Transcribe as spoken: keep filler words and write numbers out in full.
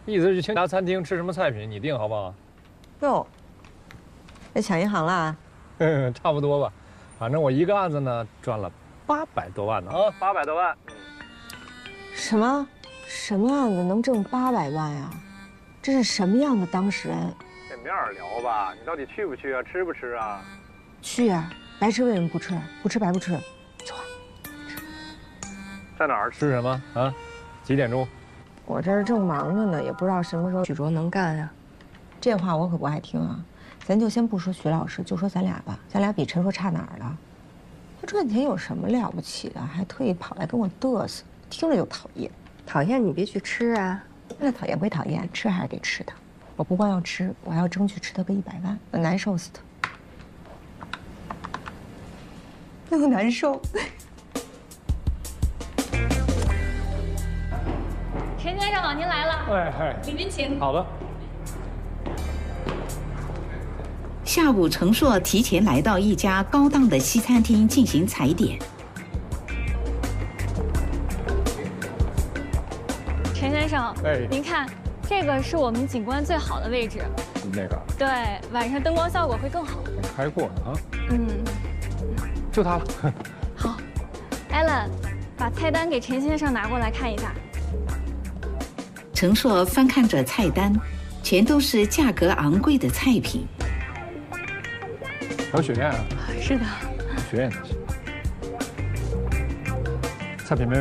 意思是去家餐厅吃什么菜品，你定好不好？ 哟，这抢银行了？ 嗯，差不多吧。反正我一个案子呢，赚了八百多万呢啊，八百多万。 什么？什么案子能挣八百万呀？这是什么样的当事人？ 见面聊吧，你到底去不去啊？吃不吃啊？ 去呀、啊，白吃为什么不吃？不吃白不吃。去吧。 在哪儿吃什么啊？几点钟？ 我这儿正忙着呢，也不知道什么时候许卓能干呀。这话我可不爱听啊。咱就先不说徐老师，就说咱俩吧，咱俩比陈硕差哪儿了？他赚钱有什么了不起的？还特意跑来跟我嘚瑟，听着就讨厌。 讨厌你别去吃啊。 那讨厌归讨厌，吃还是得吃的。我不光要吃，我还要争取吃他个一百万，我难受死他。那我难受。 陈先生，您来了。 哎哎， 里面请。 好的。 下午，程硕提前来到一家高档的西餐厅进行踩点。 陈先生， 哎， 您看，这个是我们景观最好的位置。 那个。 对，晚上灯光效果会更好。 开过呢啊。 嗯。 就它了。 好 ，Alan， 把菜单给陈先生拿过来看一下。 程硕翻看着菜单，全都是价格昂贵的菜品。 还有雪燕啊？ 是的。 雪燕才行。菜品没问题。